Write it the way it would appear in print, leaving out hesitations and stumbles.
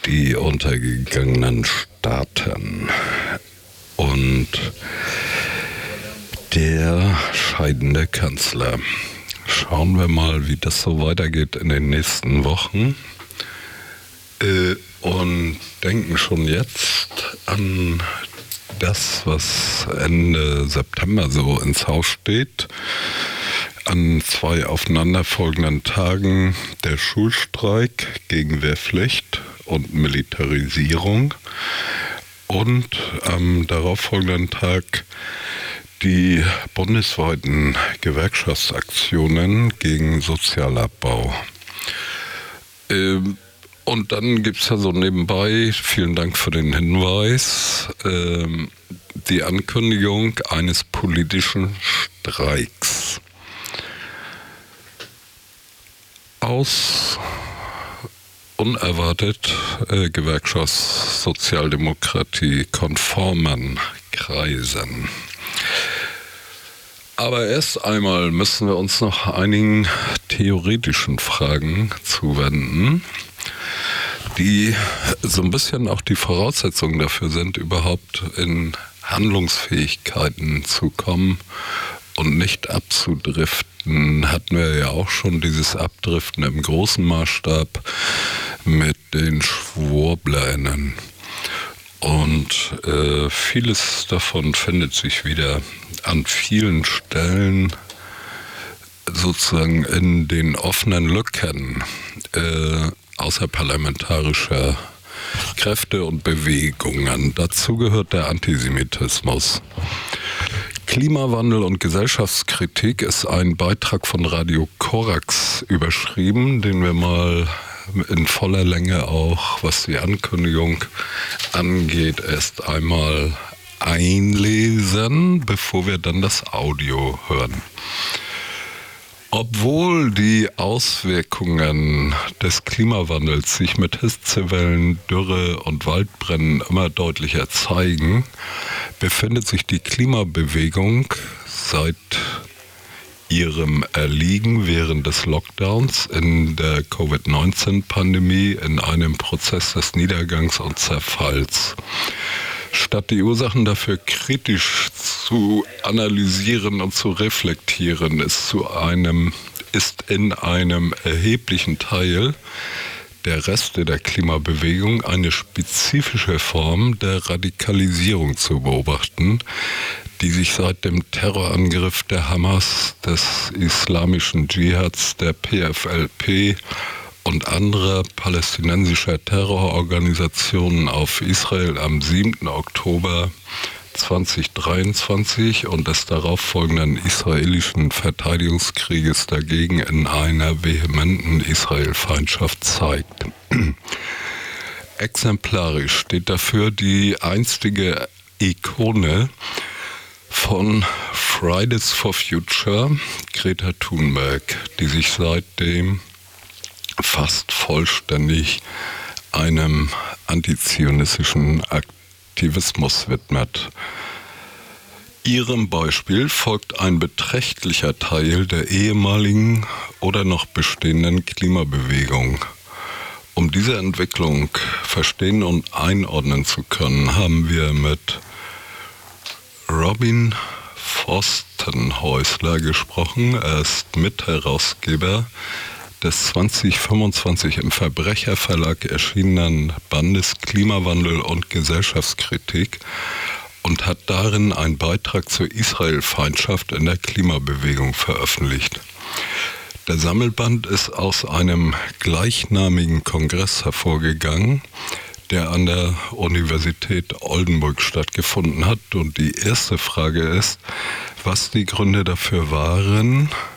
die untergegangenen Staaten und der scheidende Kanzler. Schauen wir mal, wie das so weitergeht in den nächsten Wochen und denken schon jetzt an das, was Ende September so ins Haus steht. An 2 aufeinanderfolgenden Tagen der Schulstreik gegen Wehrpflicht und Militarisierung und am darauffolgenden Tag die bundesweiten Gewerkschaftsaktionen gegen Sozialabbau. Und dann gibt es ja so nebenbei, vielen Dank für den Hinweis, die Ankündigung eines politischen Streiks. Aus unerwartet Gewerkschaftssozialdemokratie konformen Kreisen. Aber erst einmal müssen wir uns noch einigen theoretischen Fragen zuwenden, die so ein bisschen auch die Voraussetzungen dafür sind, überhaupt in Handlungsfähigkeiten zu kommen und nicht abzudriften. Hatten wir ja auch schon dieses Abdriften im großen Maßstab mit den Schwurbleinen. Und vieles davon findet sich wieder an vielen Stellen sozusagen in den offenen Lücken außerparlamentarischer Kräfte und Bewegungen. Dazu gehört der Antisemitismus. Klimawandel und Gesellschaftskritik ist ein Beitrag von Radio Korax überschrieben, den wir mal in voller Länge auch, was die Ankündigung angeht, erst einmal einlesen, bevor wir dann das Audio hören. Obwohl die Auswirkungen des Klimawandels sich mit Hitzewellen, Dürre und Waldbränden immer deutlicher zeigen, befindet sich die Klimabewegung seit ihrem Erliegen während des Lockdowns in der Covid-19-Pandemie in einem Prozess des Niedergangs und Zerfalls. Statt die Ursachen dafür kritisch zu analysieren und zu reflektieren, ist in einem erheblichen Teil der Reste der Klimabewegung eine spezifische Form der Radikalisierung zu beobachten, die sich seit dem Terrorangriff der Hamas, des islamischen Dschihads, der PFLP und anderer palästinensischer Terrororganisationen auf Israel am 7. Oktober 2023 und des darauffolgenden israelischen Verteidigungskrieges dagegen in einer vehementen Israel-Feindschaft zeigt. Exemplarisch steht dafür die einstige Ikone von Fridays for Future, Greta Thunberg, die sich seitdem fast vollständig einem antizionistischen Aktivismus widmet. Ihrem Beispiel folgt ein beträchtlicher Teil der ehemaligen oder noch bestehenden Klimabewegung. Um diese Entwicklung verstehen und einordnen zu können, haben wir mit Robin Forstenhäusler gesprochen. Er ist Mitherausgeber des 2025 im Verbrecherverlag erschienenen Bandes Klimawandel und Gesellschaftskritik und hat darin einen Beitrag zur Israel-Feindschaft in der Klimabewegung veröffentlicht. Der Sammelband ist aus einem gleichnamigen Kongress hervorgegangen, der an der Universität Oldenburg stattgefunden hat. Und die erste Frage ist, was die Gründe dafür waren,